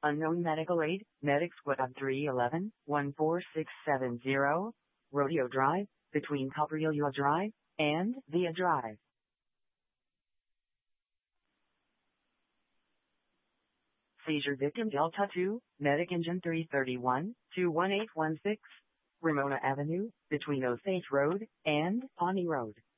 Unknown medical aid, Medic Squad 311, 14670, Rodeo Drive, between Copperhill Drive and Via Drive. Seizure victim Delta 2, Medic Engine 331, 21816, Ramona Avenue, between Osage Road and Pawnee Road.